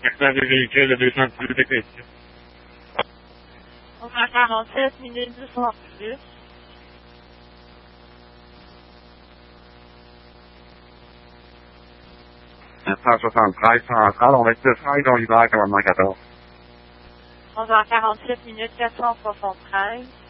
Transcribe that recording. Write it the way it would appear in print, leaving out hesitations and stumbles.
secteur du véhicule 210 DPC. On a 47 minutes 210. 173 centrale, on va être 2 freins dans l'hiver, commandement 14. 11h47 minutes 473.